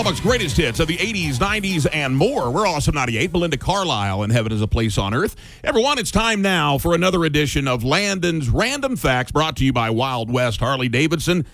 Lubbock's greatest hits of the 80s, 90s, and more. We're Awesome 98. Belinda Carlisle and Heaven is a Place on Earth. Everyone, it's time now for another edition of Landon's Random Facts, brought to you by Wild West Harley-Davidson.